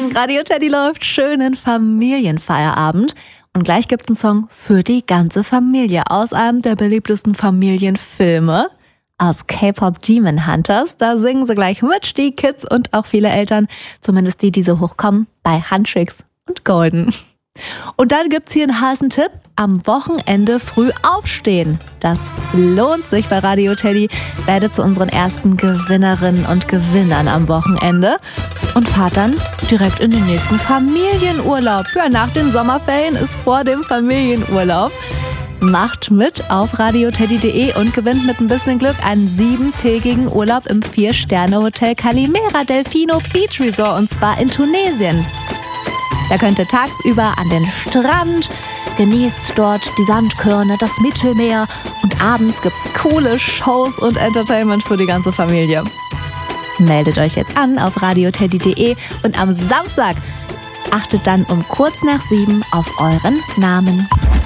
Radio Teddy läuft, schönen Familienfeierabend. Und gleich gibt's einen Song für die ganze Familie aus einem der beliebtesten Familienfilme, aus K-Pop Demon Hunters. Da singen sie gleich mit, die Kids und auch viele Eltern, zumindest die so hochkommen, bei Huntrix und Golden. Und dann gibt's hier einen heißen Tipp: am Wochenende früh aufstehen. Das lohnt sich bei Radio Teddy. Werdet zu unseren ersten Gewinnerinnen und Gewinnern am Wochenende und fahrt dann direkt in den nächsten Familienurlaub. Ja, nach den Sommerferien ist vor dem Familienurlaub. Macht mit auf radioteddy.de und gewinnt mit ein bisschen Glück einen 7-tägigen Urlaub im 4-Sterne-Hotel Calimera Delfino Beach Resort, und zwar in Tunesien. Da könnt ihr tagsüber an den Strand, genießt dort die Sandkörner, das Mittelmeer, und abends gibt's coole Shows und Entertainment für die ganze Familie. Meldet euch jetzt an auf radioteddy.de und am Samstag achtet dann um kurz nach 7 auf euren Namen.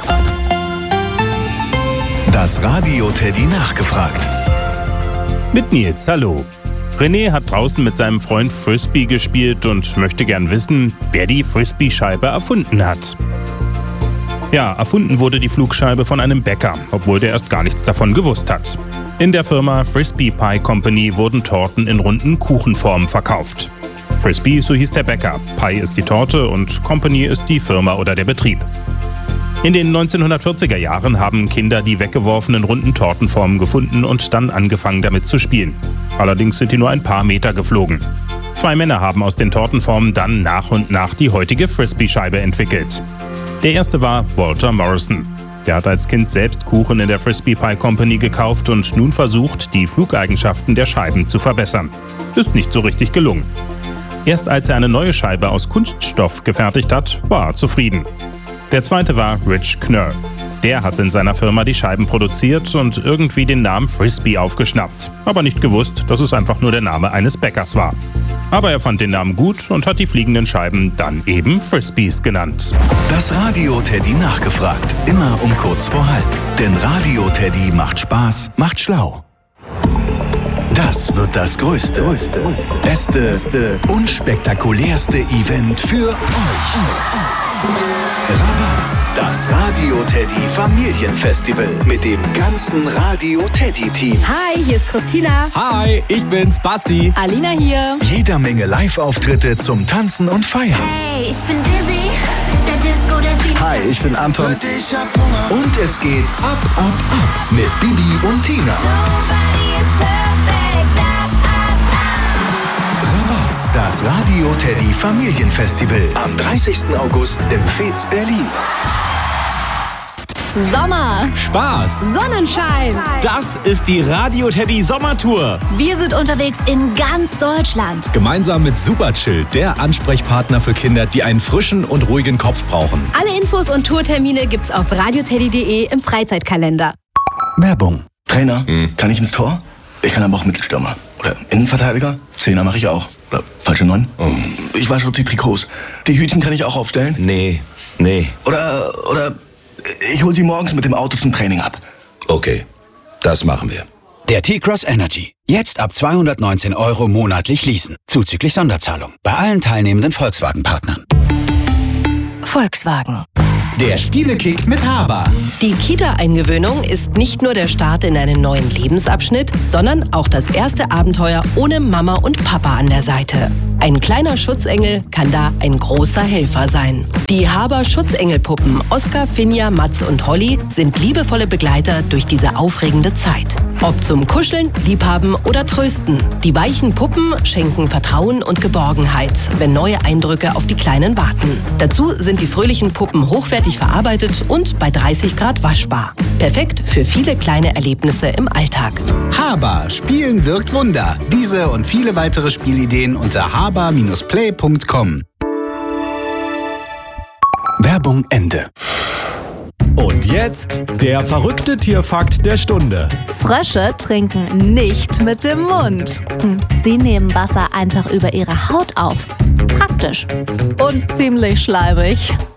Das Radio Teddy nachgefragt. Mit Nils, hallo. René hat draußen mit seinem Freund Frisbee gespielt und möchte gern wissen, wer die Frisbee-Scheibe erfunden hat. Ja, erfunden wurde die Flugscheibe von einem Bäcker, obwohl der erst gar nichts davon gewusst hat. In der Firma Frisbee Pie Company wurden Torten in runden Kuchenformen verkauft. Frisbee, so hieß der Bäcker, Pie ist die Torte und Company ist die Firma oder der Betrieb. In den 1940er Jahren haben Kinder die weggeworfenen runden Tortenformen gefunden und dann angefangen damit zu spielen. Allerdings sind die nur ein paar Meter geflogen. 2 Männer haben aus den Tortenformen dann nach und nach die heutige Frisbee-Scheibe entwickelt. Der erste war Walter Morrison. Der hat als Kind selbst Kuchen in der Frisbee Pie Company gekauft und nun versucht, die Flugeigenschaften der Scheiben zu verbessern. Ist nicht so richtig gelungen. Erst als er eine neue Scheibe aus Kunststoff gefertigt hat, war er zufrieden. Der zweite war Rich Knörr. Der hat in seiner Firma die Scheiben produziert und irgendwie den Namen Frisbee aufgeschnappt. Aber nicht gewusst, dass es einfach nur der Name eines Bäckers war. Aber er fand den Namen gut und hat die fliegenden Scheiben dann eben Frisbees genannt. Das Radio Teddy nachgefragt. Immer um kurz vor halb. Denn Radio Teddy macht Spaß, macht schlau. Das wird das größte, beste und spektakulärste Event für euch. Rabatz, das Radio Teddy Familienfestival mit dem ganzen Radio Teddy Team. Hi, hier ist Christina. Hi, ich bin's, Basti. Alina hier. Jeder Menge Live-Auftritte zum Tanzen und Feiern. Hey, ich bin Dizzy, der Disco-Delfin. Hi, ich bin Anton. Und es geht ab mit Bibi und Tina. Rabatz, das Radio Teddy Familienfestival am 30. August im Fez Berlin. Sommer, Spaß, Sonnenschein. das ist die Radio Teddy Sommertour. Wir sind unterwegs in ganz Deutschland. Gemeinsam mit Superchill, der Ansprechpartner für Kinder, die einen frischen und ruhigen Kopf brauchen. Alle Infos und Tourtermine gibt's auf radioteddy.de im Freizeitkalender. Werbung. Trainer, kann ich ins Tor? Ich kann aber auch Mittelstürmer. Oder Innenverteidiger? Zehner mache ich auch. Oder falsche 9? Ich wasche die Trikots. Die Hütchen kann ich auch aufstellen? Nee. Oder ich hol sie morgens mit dem Auto zum Training ab. Okay, das machen wir. Der T-Cross Energy. Jetzt ab 219 € monatlich leasen. Zuzüglich Sonderzahlung. Bei allen teilnehmenden Volkswagen-Partnern. Volkswagen. Der Spielekick mit Haber. Die Kita-Eingewöhnung ist nicht nur der Start in einen neuen Lebensabschnitt, sondern auch das erste Abenteuer ohne Mama und Papa an der Seite. Ein kleiner Schutzengel kann da ein großer Helfer sein. Die Haber Schutzengelpuppen Oskar, Finja, Mats und Holly sind liebevolle Begleiter durch diese aufregende Zeit. Ob zum Kuscheln, Liebhaben oder Trösten. Die weichen Puppen schenken Vertrauen und Geborgenheit, wenn neue Eindrücke auf die Kleinen warten. Dazu sind die fröhlichen Puppen hochwertig verarbeitet und bei 30 Grad waschbar. Perfekt für viele kleine Erlebnisse im Alltag. Haber. Spielen wirkt Wunder. Diese und viele weitere Spielideen unter haber-play.com. Werbung Ende. Und jetzt der verrückte Tierfakt der Stunde. Frösche trinken nicht mit dem Mund. Sie nehmen Wasser einfach über ihre Haut auf. Praktisch. Und ziemlich schleimig.